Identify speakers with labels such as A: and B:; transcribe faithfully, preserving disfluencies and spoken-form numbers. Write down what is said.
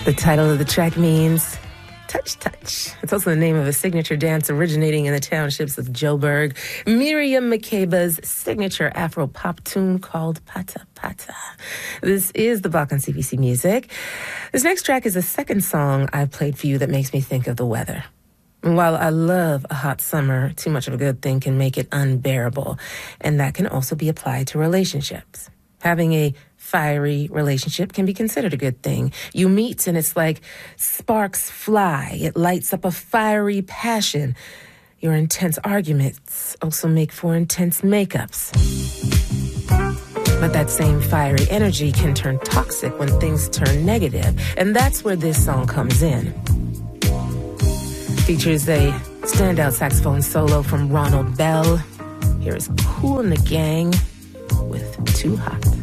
A: The title of the track means touch, touch. It's also the name of a signature dance originating in the townships of Joburg, Miriam Makeba's signature Afro-pop tune called Pata Pata. This is the Balkan C B C Music. This next track is the second song I've played for you that makes me think of the weather. And while I love a hot summer, too much of a good thing can make it unbearable, and that can also be applied to relationships. Having a fiery relationship can be considered a good thing. You meet and it's like sparks fly. It lights up a fiery passion. Your intense arguments also make for intense makeups. But that same fiery energy can turn toxic when things turn negative. And that's where this song comes in. Features a standout saxophone solo from Ronald Bell. Here is Kool and the Gang with Too Hot.